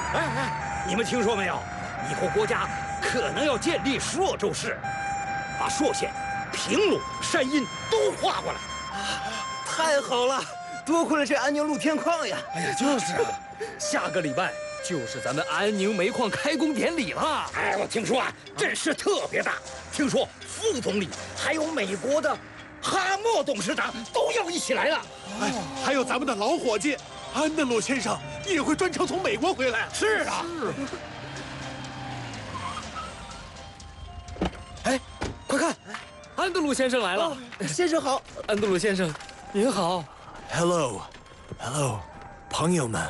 你们听说没有？以后国家可能要建立朔州市，把朔县、平鲁、山阴都划过来。 太好了，多亏了这安宁路天矿呀！ 哎呀，就是啊，下个礼拜就是咱们安宁煤矿开工典礼了。 哎，我听说啊，阵势特别大，听说副总理还有美国的哈默董事长都要一起来了。 哎，还有咱们的老伙计安德鲁先生也会专程从美国回来。 是啊。 哎，快看，安德鲁先生来了。 先生好， 安德鲁先生，您好。 Hello，朋友们。